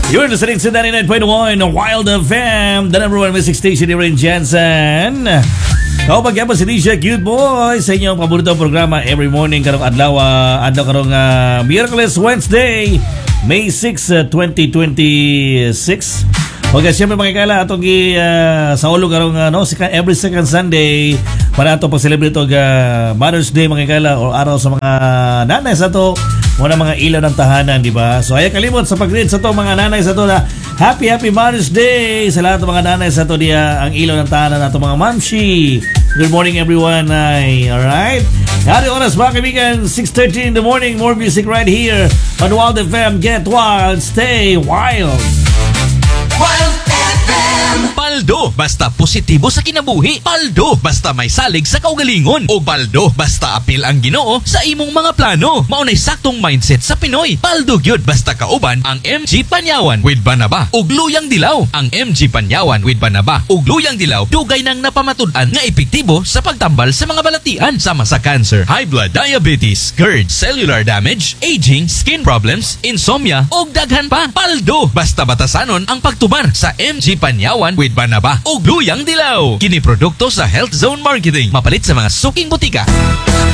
You're listening to 99.1 Wild FM, the number one music station here in Jensen. Ako pagkapa si DJ Cute Boy sa inyong paborito programa every morning karong adlaw karong Miraculous Wednesday, May 6, 2026. Okay, siyempre mga kala atong sa ulo karong every second Sunday para ato pag-celebrate og Mother's Day mga kala o araw sa mga nanay sa to, mga ilaw ng tahanan, di ba? So ay kalimot sa pag-read sa to mga nanay sa to na Happy Mother's Day sa lahat ng mga nanay sa to diya ang ilaw ng tahanan nato mga mamshi. Good morning everyone. Alright. Hari oras ba kaibigan 6:30 in the morning. More music right here on Wild FM. Get wild, stay wild. Wild FM. Paldo, basta positibo sa kinabuhi. Paldo, basta may salig sa kaugalingon. O Paldo, basta apil ang Ginoo sa imong mga plano. Maunay saktong mindset sa Pinoy. Paldo gyud basta kauban ang MG Panyawan with Banaba ug Luyang Dilaw. Ang MG Panyawan with Banaba ug Luyang Dilaw dugay nang napamatud-an nga epektibo sa pagtambal sa mga balatian sama sa cancer, high blood, diabetes, GERD, cellular damage, aging, skin problems, insomnia ug daghan pa. Paldo, basta batasanon ang pagtubar sa MG Panyawan with Banaba ug Luyang Dilaw. Kini produkto sa Health Zone Marketing. Mapalit sa mga suking butika.